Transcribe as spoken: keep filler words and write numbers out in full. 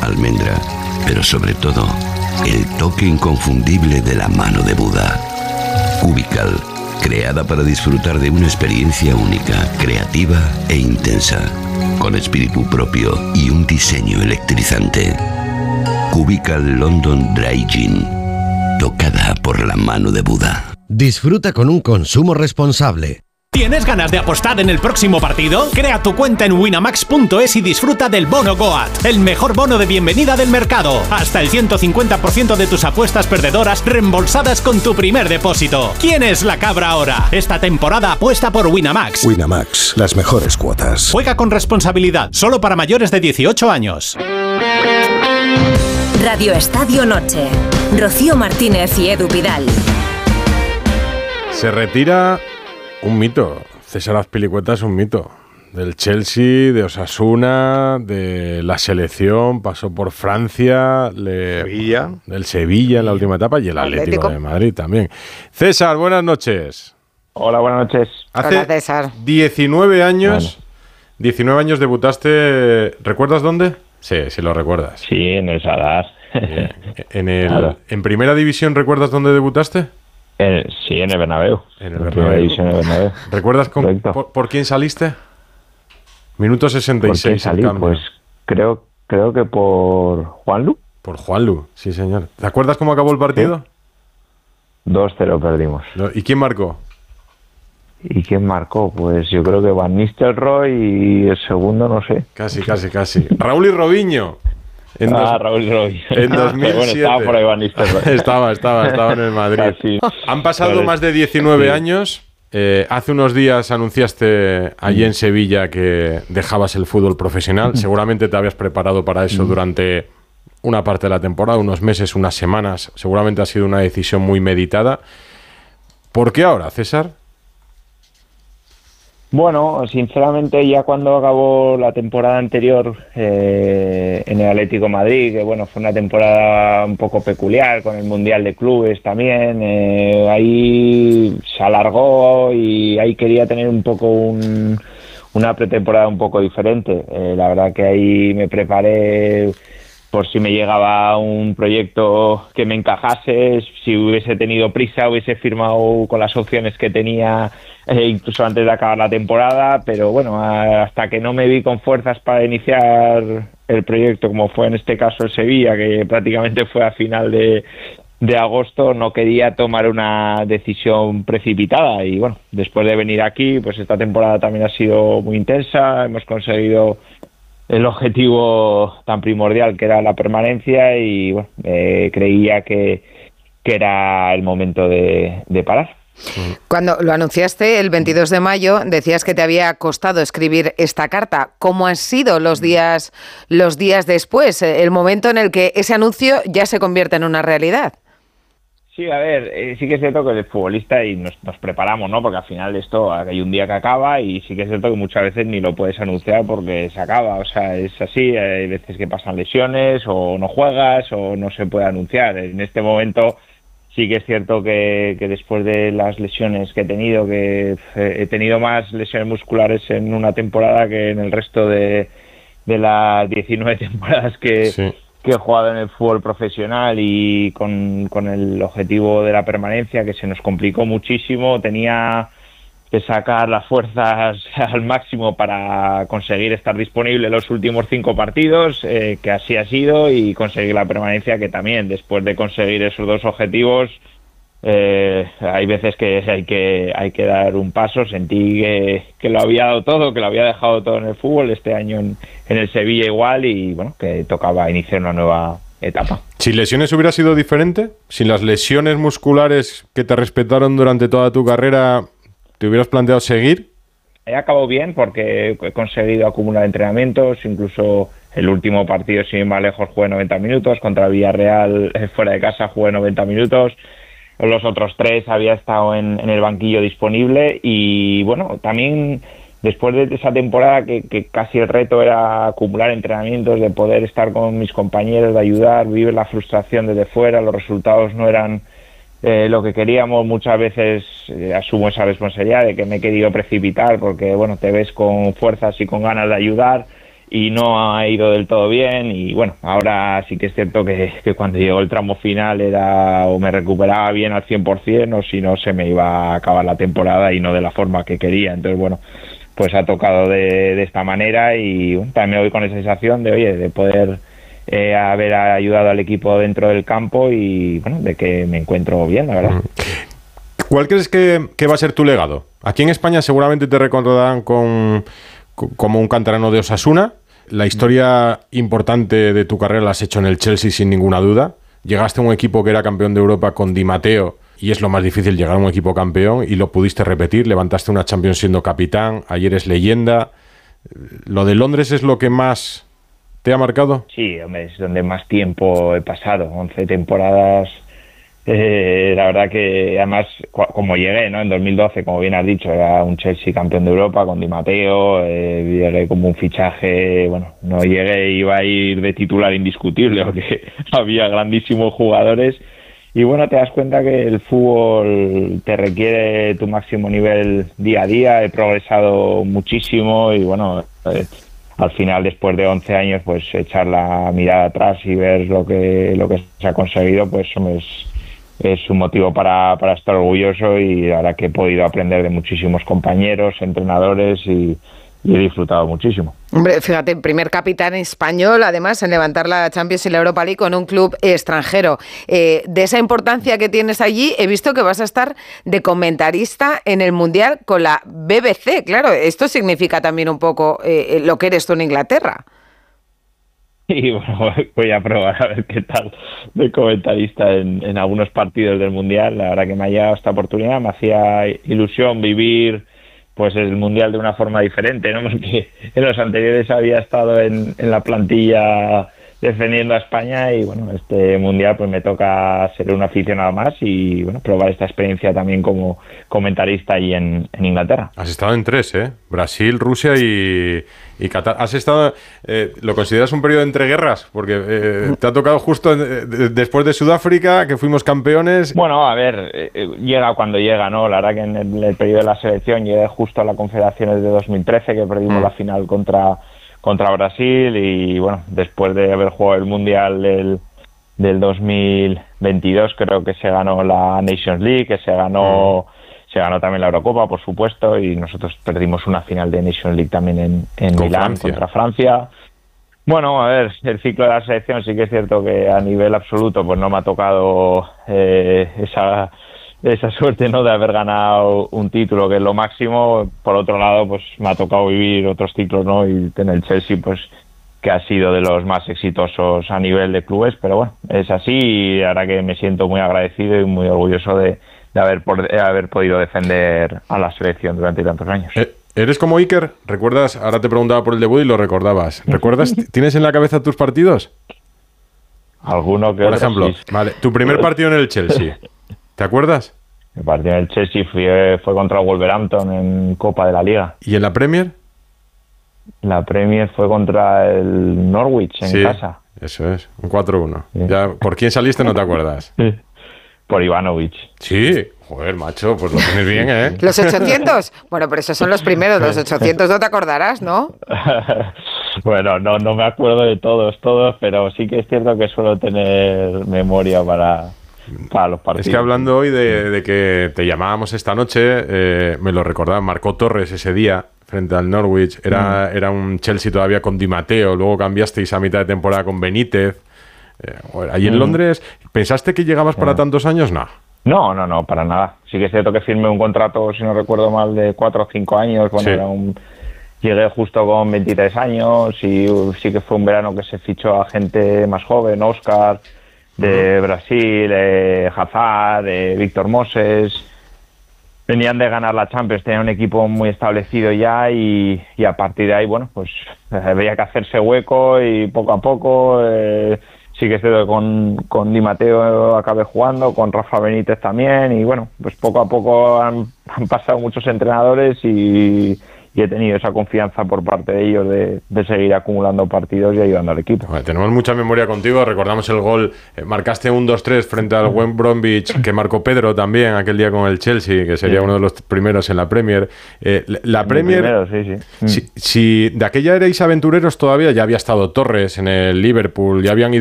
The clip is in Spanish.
almendra, pero sobre todo, el toque inconfundible de la mano de Buda. Cubical, creada para disfrutar de una experiencia única, creativa e intensa, con espíritu propio y un diseño electrizante. Cubical London Dry Gin, tocada por la mano de Buda. Disfruta con un consumo responsable. ¿Tienes ganas de apostar en el próximo partido? Crea tu cuenta en winamax punto es y disfruta del bono Goat, el mejor bono de bienvenida del mercado. Hasta el ciento cincuenta por ciento de tus apuestas perdedoras reembolsadas con tu primer depósito. ¿Quién es la cabra ahora? Esta temporada apuesta por Winamax. Winamax, las mejores cuotas. Juega con responsabilidad, solo para mayores de dieciocho años. Radio Estadio Noche. Rocío Martínez y Edu Pidal. Se retira un mito. César Azpilicueta es un mito. Del Chelsea, de Osasuna, de la selección, pasó por Francia, le, Sevilla. del Sevilla en la última etapa y el Atlético, Atlético de Madrid también. César, buenas noches. Hola, buenas noches. Hace Hola, César. diecinueve años, bueno. diecinueve años debutaste, ¿recuerdas dónde? Sí, sí lo recuerdas. Sí, en el Sadar. En, el, claro. ¿En primera división recuerdas dónde debutaste? En, sí, en el Bernabéu. En el en Bernabéu. División del Bernabéu. ¿Recuerdas con, por, por quién saliste? Minuto sesenta y seis. ¿Por quién salí? Pues creo, creo que por Juanlu. Por Juanlu, sí señor. ¿Te acuerdas cómo acabó el partido? ¿Sí? dos cero perdimos. ¿Y quién marcó? ¿Y quién marcó? Pues yo creo que Van Nistelrooy y el segundo no sé. Casi, casi, casi. Raúl y Robinho. En ah, dos, Raúl y Robinho. En dos mil siete. Bueno, estaba por ahí Van Nistelrooy. Estaba, estaba, estaba en el Madrid. Casi. Han pasado vale. más de diecinueve sí. años. Eh, hace unos días anunciaste allí en Sevilla que dejabas el fútbol profesional. Seguramente te habías preparado para eso durante una parte de la temporada, unos meses, unas semanas. Seguramente ha sido una decisión muy meditada. ¿Por qué ahora, César? Bueno, sinceramente ya cuando acabó la temporada anterior eh, en el Atlético de Madrid, que bueno, fue una temporada un poco peculiar con el Mundial de Clubes también, eh, ahí se alargó y ahí quería tener un poco un, una pretemporada un poco diferente. Eh, la verdad que ahí me preparé por si me llegaba un proyecto que me encajase, si hubiese tenido prisa, hubiese firmado con las opciones que tenía eh, incluso antes de acabar la temporada, pero bueno, hasta que no me vi con fuerzas para iniciar el proyecto, como fue en este caso el Sevilla, que prácticamente fue a final de, de agosto, no quería tomar una decisión precipitada y bueno, después de venir aquí, pues esta temporada también ha sido muy intensa, hemos conseguido el objetivo tan primordial que era la permanencia y bueno, eh, creía que, que era el momento de, de parar. Cuando lo anunciaste el veintidós de mayo, decías que te había costado escribir esta carta. ¿Cómo han sido los días, los días después, el momento en el que ese anuncio ya se convierte en una realidad? Sí, a ver, eh, sí que es cierto que eres futbolista y nos, nos preparamos, ¿no? Porque al final de esto hay un día que acaba y sí que es cierto que muchas veces ni lo puedes anunciar porque se acaba, o sea, es así, hay veces que pasan lesiones o no juegas o no se puede anunciar. En este momento sí que es cierto que, que después de las lesiones que he tenido, que eh, he tenido más lesiones musculares en una temporada que en el resto de, de las diecinueve temporadas que... Sí. que he jugado en el fútbol profesional y con, con el objetivo de la permanencia, que se nos complicó muchísimo. Tenía que sacar las fuerzas al máximo para conseguir estar disponible en los últimos cinco partidos, eh, que así ha sido, y conseguir la permanencia, que también, después de conseguir esos dos objetivos, eh, hay veces que hay que hay que dar un paso. Sentí que, que lo había dado todo, que lo había dejado todo en el fútbol, este año en, en el Sevilla igual, y bueno, que tocaba iniciar una nueva etapa. ¿Sin lesiones hubiera sido diferente? ¿Sin las lesiones musculares que te respetaron durante toda tu carrera, te hubieras planteado seguir? He acabado bien porque he conseguido acumular entrenamientos, incluso el último partido, sin ir más lejos, jugué noventa minutos, contra Villarreal fuera de casa jugué noventa minutos. Los otros tres había estado en, en el banquillo disponible y bueno, también después de esa temporada que, que casi el reto era acumular entrenamientos, de poder estar con mis compañeros, de ayudar, vivir la frustración desde fuera, los resultados no eran eh, lo que queríamos, muchas veces eh, asumo esa responsabilidad de que me he querido precipitar porque bueno, te ves con fuerzas y con ganas de ayudar y no ha ido del todo bien, y bueno, ahora sí que es cierto que, que cuando llegó el tramo final era o me recuperaba bien al cien por ciento o si no se me iba a acabar la temporada y no de la forma que quería. Entonces bueno, pues ha tocado de, de esta manera, y bueno, también me voy con esa sensación de, oye, de poder eh, haber ayudado al equipo dentro del campo y bueno, de que me encuentro bien, la verdad. ¿Cuál crees que, que va a ser tu legado? Aquí en España seguramente te recordarán con, con, como un canterano de Osasuna. La historia importante de tu carrera la has hecho en el Chelsea sin ninguna duda. Llegaste a un equipo que era campeón de Europa con Di Matteo, y es lo más difícil llegar a un equipo campeón, y lo pudiste repetir. Levantaste una Champions siendo capitán, ayer eres leyenda. ¿Lo de Londres es lo que más te ha marcado? Sí, hombre, es donde más tiempo he pasado, once temporadas. Eh, la verdad que además, como llegué, ¿no? En dos mil doce, como bien has dicho, era un Chelsea campeón de Europa con Di Matteo, eh, llegué como un fichaje, bueno, no llegué, iba a ir de titular indiscutible porque había grandísimos jugadores, y bueno, te das cuenta que el fútbol te requiere tu máximo nivel día a día. He progresado muchísimo y bueno, eh, al final, después de once años, pues echar la mirada atrás y ver lo que lo que se ha conseguido, pues es es un motivo para, para estar orgulloso, y ahora que he podido aprender de muchísimos compañeros, entrenadores, y, y he disfrutado muchísimo. Hombre, fíjate, primer capitán español, además, en levantar la Champions y la Europa League con un club extranjero. Eh, de esa importancia que tienes allí, he visto que vas a estar de comentarista en el Mundial con la B B C. Claro, esto significa también un poco eh, lo que eres tú en Inglaterra. Y bueno, voy a probar a ver qué tal de comentarista en, en algunos partidos del Mundial. La verdad que me ha llegado esta oportunidad, me hacía ilusión vivir pues el Mundial de una forma diferente, ¿no? Porque en los anteriores había estado en, en la plantilla defendiendo a España, y bueno, este Mundial pues me toca ser un aficionado más y bueno, probar esta experiencia también como comentarista ahí en, en Inglaterra. Has estado en tres, ¿eh? Brasil, Rusia y, y Qatar. ¿Has estado, eh, lo consideras un periodo de entreguerras? Porque eh, te ha tocado justo en, de, después de Sudáfrica, que fuimos campeones. Bueno, a ver, eh, llega cuando llega, ¿no? La verdad que en el, el periodo de la selección llegué justo a la Confederaciones de dos mil trece, que perdimos mm. la final contra... contra Brasil, y bueno, después de haber jugado el Mundial del, del dos mil veintidós, creo que se ganó la Nations League, que se ganó mm. se ganó también la Eurocopa, por supuesto, y nosotros perdimos una final de Nations League también en, en Milán Francia. contra Francia. Bueno, a ver, el ciclo de la selección sí que es cierto que a nivel absoluto pues no me ha tocado eh, esa esa suerte, ¿no?, de haber ganado un título, que es lo máximo. Por otro lado, pues me ha tocado vivir otros ciclos, ¿no?, y en el Chelsea, pues que ha sido de los más exitosos a nivel de clubes, pero bueno, es así, y ahora que me siento muy agradecido y muy orgulloso de, de haber, por, de haber podido defender a la selección durante tantos años. Eh, ¿Eres como Iker? ¿Recuerdas? Ahora te preguntaba por el debut y lo recordabas. ¿Recuerdas? ¿Tienes en la cabeza tus partidos? Alguno que Por otro, ejemplo, sí. Vale, tu primer partido en el Chelsea, ¿te acuerdas? El partido en el Chelsea fue, fue contra el Wolverhampton en Copa de la Liga. ¿Y en la Premier? La Premier fue contra el Norwich en sí, casa. Eso es, un cuatro uno. Sí. Ya, ¿por quién saliste no te acuerdas? Sí. Por Ivanovic. Sí, joder, macho, pues lo tienes bien, ¿eh? ¿Los ochocientos? Bueno, pero esos son los primeros, los ochocientos no te acordarás, ¿no? Bueno, no, no me acuerdo de todos, todos, pero sí que es cierto que suelo tener memoria para... para los partidos. Es que hablando hoy de, de que te llamábamos esta noche, eh, me lo recordaba, marcó Torres ese día frente al Norwich, era, mm. era un Chelsea todavía con Di Matteo, luego cambiasteis a mitad de temporada con Benítez. Eh, bueno, allí en mm. Londres, ¿pensaste que llegabas para mm. tantos años? No. No, no, no, para nada. Sí que es cierto que firmé un contrato, si no recuerdo mal, de cuatro o cinco años. Bueno, sí. era un... Llegué justo con veintitrés años y sí que fue un verano que se fichó a gente más joven, Óscar de Brasil, eh, Hazard, eh, Víctor Moses. Venían de ganar la Champions, tenían un equipo muy establecido ya, y, y a partir de ahí, bueno, pues eh, había que hacerse hueco, y poco a poco, eh, sí que es cierto que con, con Di Matteo acabé jugando, con Rafa Benítez también, y bueno, pues poco a poco han, han pasado muchos entrenadores, y, y he tenido esa confianza por parte de ellos de, de seguir acumulando partidos y ayudando al equipo. Bueno, tenemos mucha memoria contigo, recordamos el gol, eh, marcaste un dos tres frente al West Bromwich, que marcó Pedro también aquel día con el Chelsea, que sería sí. uno de los primeros en la Premier. Eh, la en Premier, primero, sí, sí. Si, si de aquella erais aventureros todavía, ya había estado Torres en el Liverpool, ya habían ido